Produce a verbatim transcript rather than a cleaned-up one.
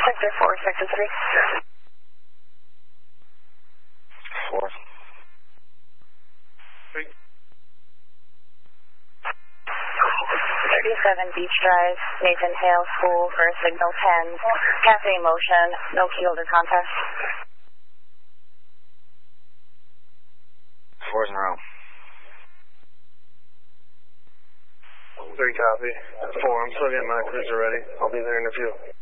Sector four, Sector three. Four. Three. thirty-seven Beach Drive, Nathan Hale School for signal ten. Cafe motion, no keel to contest. Four's in a row. Three copy. Four, I'm still getting my cruiser ready. I'll be there in a few.